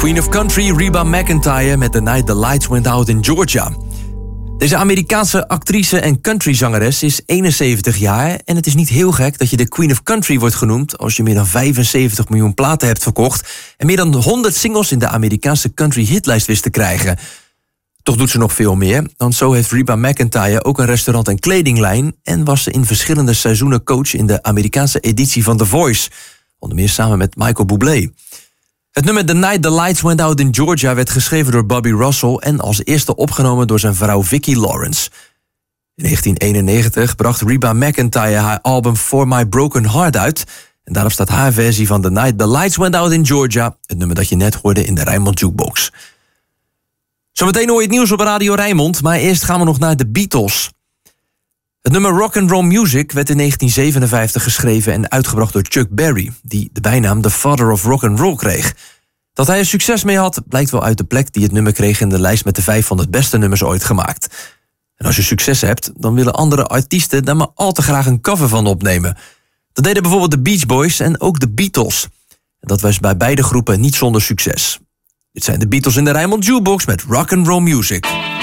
Queen of Country, Reba McEntire met The Night the Lights Went Out in Georgia. Deze Amerikaanse actrice en countryzangeres is 71 jaar... en het is niet heel gek dat je de Queen of Country wordt genoemd... als je meer dan 75 miljoen platen hebt verkocht... en meer dan 100 singles in de Amerikaanse country hitlijst wist te krijgen. Toch doet ze nog veel meer, want zo heeft Reba McEntire ook een restaurant en kledinglijn... en was ze in verschillende seizoenen coach in de Amerikaanse editie van The Voice... onder meer samen met Michael Bublé. Het nummer The Night the Lights Went Out in Georgia werd geschreven door Bobby Russell... en als eerste opgenomen door zijn vrouw Vicki Lawrence. In 1991 bracht Reba McEntire haar album For My Broken Heart uit... en daarop staat haar versie van The Night the Lights Went Out in Georgia... het nummer dat je net hoorde in de Rijnmond Jukebox. Zometeen hoor je het nieuws op Radio Rijnmond... maar eerst gaan we nog naar de Beatles. Het nummer Rock'n'Roll Music werd in 1957 geschreven en uitgebracht door Chuck Berry... die de bijnaam The Father of Rock'n'Roll kreeg. Dat hij er succes mee had, blijkt wel uit de plek die het nummer kreeg... in de lijst met de 500 beste nummers ooit gemaakt. En als je succes hebt, dan willen andere artiesten... daar maar al te graag een cover van opnemen. Dat deden bijvoorbeeld de Beach Boys en ook de Beatles. En dat was bij beide groepen niet zonder succes. Dit zijn de Beatles in de Rijnmond Jukebox met Rock'n'Roll Music.